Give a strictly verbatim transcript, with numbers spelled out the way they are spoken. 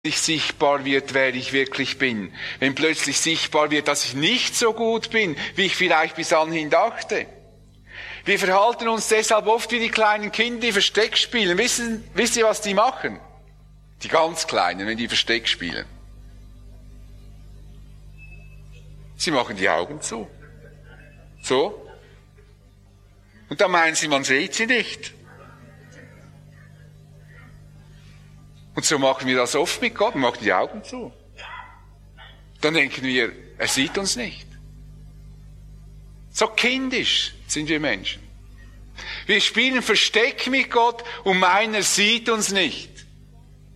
sichtbar wird, wer ich wirklich bin. Wenn plötzlich sichtbar wird, dass ich nicht so gut bin, wie ich vielleicht bis anhin dachte. Wir verhalten uns deshalb oft wie die kleinen Kinder, die Versteck spielen. Wissen, wisst ihr, was die machen? Die ganz Kleinen, wenn die Versteck spielen. Sie machen die Augen zu. So. Und dann meinen sie, man sieht sie nicht. Und so machen wir das oft mit Gott, wir machen die Augen zu. Dann denken wir, er sieht uns nicht. So kindisch sind wir Menschen. Wir spielen Versteck mit Gott und meinen, er sieht uns nicht.